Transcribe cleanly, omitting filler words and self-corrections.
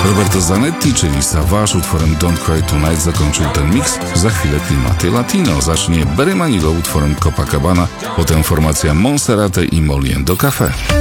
Roberto Zanetti, czyli Savage, utworem Don't Cry Tonight zakończył ten mix. Za chwilę klimaty latino. Zacznie Barry Manilow utworem Copacabana, potem formacja Monserrate i Moliendo Café.